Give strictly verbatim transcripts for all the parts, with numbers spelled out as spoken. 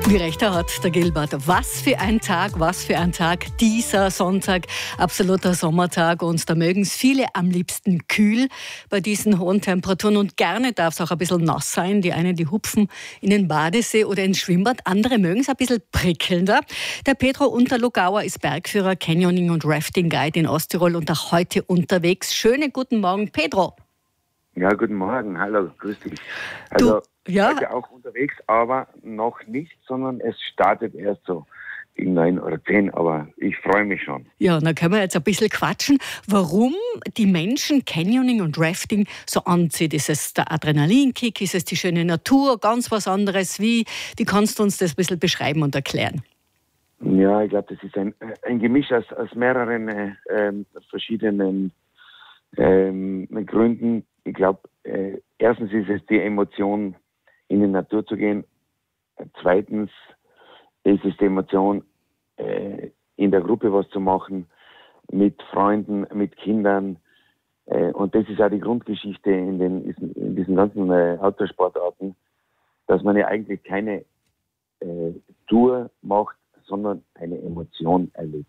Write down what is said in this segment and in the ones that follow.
Wie recht er hat, der Gilbert. Was für ein Tag, was für ein Tag. Dieser Sonntag, absoluter Sommertag. Und da mögen es viele am liebsten kühl bei diesen hohen Temperaturen. Und gerne darf es auch ein bisschen nass sein. Die einen, die hupfen in den Badesee oder ins Schwimmbad. Andere mögen es ein bisschen prickelnder. Der Pedro Unterlugauer ist Bergführer, Canyoning- und Rafting-Guide in Osttirol und auch heute unterwegs. Schönen guten Morgen, Pedro. Ja, guten Morgen. Hallo, grüß dich. Also, du, ja. heute auch unterwegs, aber noch nicht, sondern es startet erst so gegen neun oder zehn, aber ich freue mich schon. Ja, dann können wir jetzt ein bisschen quatschen, warum die Menschen Canyoning und Rafting so anzieht. Ist es der Adrenalinkick, ist es die schöne Natur, ganz was anderes? Wie, wie kannst du uns das ein bisschen beschreiben und erklären? Ja, ich glaube, das ist ein, ein Gemisch aus, aus mehreren äh, ähm, verschiedenen ähm, Gründen. Ich glaube, äh, erstens ist es die Emotion, in die Natur zu gehen. Zweitens ist es die Emotion, äh, in der Gruppe was zu machen, mit Freunden, mit Kindern. Äh, und das ist auch die Grundgeschichte in, den, in diesen ganzen äh, Outdoor-Sportarten, dass man ja eigentlich keine äh, Tour macht, sondern eine Emotion erlebt.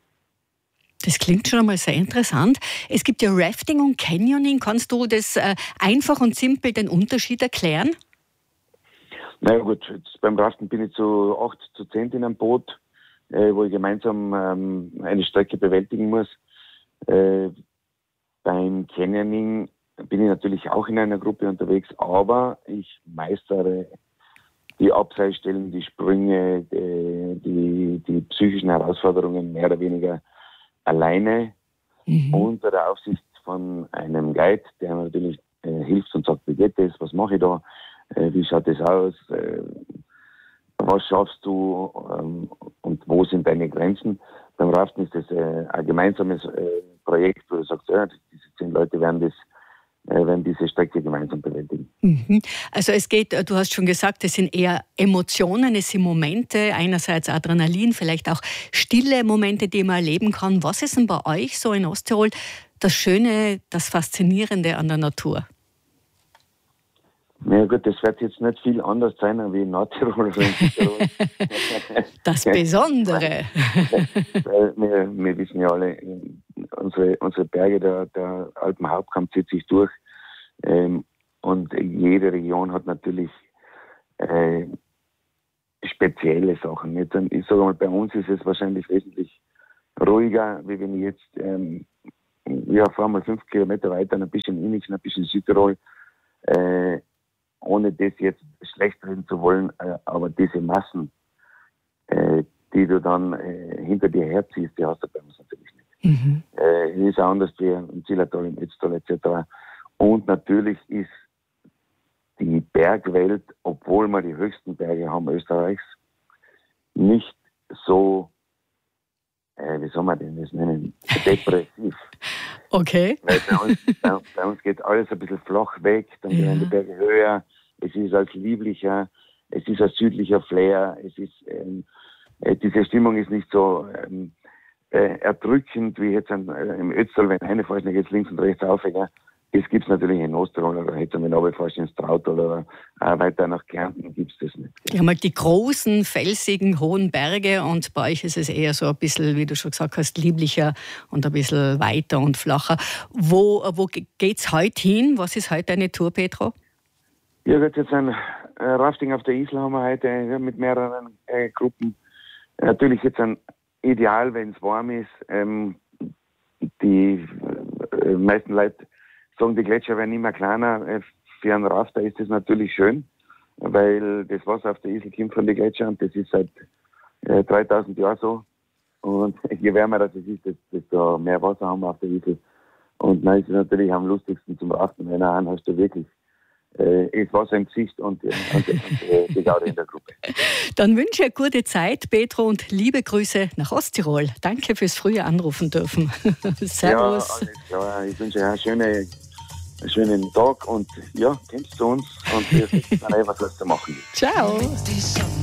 Das klingt schon einmal sehr interessant. Es gibt ja Rafting und Canyoning. Kannst du das äh, einfach und simpel den Unterschied erklären? Na ja, gut, jetzt beim Raften bin ich zu acht zu zehn in einem Boot, äh, wo ich gemeinsam ähm, eine Strecke bewältigen muss. Äh, beim Canyoning bin ich natürlich auch in einer Gruppe unterwegs, aber ich meistere die Abseilstellen, die Sprünge, die, die, die psychischen Herausforderungen mehr oder weniger alleine, mhm. unter der Aufsicht von einem Guide, der mir natürlich äh, hilft und sagt, wie geht das, was mache ich da, äh, wie schaut das aus, äh, was schaffst du ähm, und wo sind deine Grenzen. Beim Raften ist das äh, ein gemeinsames äh, Projekt, wo du sagst, ja, diese zehn Leute werden das werden diese Strecke gemeinsam bewältigen. Mhm. Also es geht, du hast schon gesagt, es sind eher Emotionen, es sind Momente, einerseits Adrenalin, vielleicht auch stille Momente, die man erleben kann. Was ist denn bei euch so in Osttirol das Schöne, das Faszinierende an der Natur? Na ja, gut, das wird jetzt nicht viel anders sein wie in Nordtirol oder in Südtirol. Das Besondere. Weil wir, wir wissen ja alle, unsere, unsere Berge, der, der Alpenhauptkamm zieht sich durch. Ähm, und jede Region hat natürlich äh, spezielle Sachen. Jetzt, ich sage mal, bei uns ist es wahrscheinlich wesentlich ruhiger, wie wenn ich jetzt, ähm, ja, fahren wir fünf Kilometer weiter, ein bisschen Innichen, ein bisschen Südtirol, äh, ohne das jetzt schlecht reden zu wollen, äh, aber diese Massen, äh, die du dann äh, hinter dir herziehst, die hast du bei uns natürlich nicht. Mhm. Äh, es ist auch anders wie im Zillertal, im Ötztal et cetera. Und natürlich ist die Bergwelt, obwohl wir die höchsten Berge haben Österreichs, nicht so, äh, wie soll man denn das nennen, depressiv. Okay. Weil bei uns, bei, bei uns geht alles ein bisschen flach weg, dann ja. werden die Berge höher, es ist als lieblicher, es ist ein südlicher Flair, es ist, ähm, äh, diese Stimmung ist nicht so ähm, äh, erdrückend wie jetzt an, äh, im Ötztal, wenn eine fährst, dann geht es links und rechts auf. Ja. Das gibt es natürlich in Osttirol oder jetzt wenn du fährst ins Trautal oder äh, weiter nach Kärnten gibt es das nicht. Ja. Ja, mal die großen, felsigen, hohen Berge und bei euch ist es eher so ein bisschen, wie du schon gesagt hast, lieblicher und ein bisschen weiter und flacher. Wo, wo geht es heute hin? Was ist heute deine Tour, Pedro? Ja, jetzt ein äh, Rafting auf der Isla haben wir heute ja, mit mehreren äh, Gruppen. Äh, natürlich jetzt ein Ideal, wenn es warm ist. Ähm, die äh, meisten Leute sagen, die Gletscher werden immer kleiner. Äh, für einen Rafter ist das natürlich schön, weil das Wasser auf der Isla kommt von den Gletschern und das ist seit äh, dreitausend Jahren so. Und je wärmer das ist, desto mehr Wasser haben wir auf der Isla. Und dann ist es natürlich am lustigsten zum Raften, wenn du hast du wirklich Äh, ist Wasser im Gesicht und, und, und äh, die Gaude in der Gruppe. Dann wünsche ich eine gute Zeit, Pedro, und liebe Grüße nach Osttirol. Danke fürs frühe Anrufen dürfen. Servus. Ja, alles klar. Ich wünsche einen schönen, einen schönen Tag und ja, kommst zu uns und wir wissen dann, was es zu machen gibt. Ciao.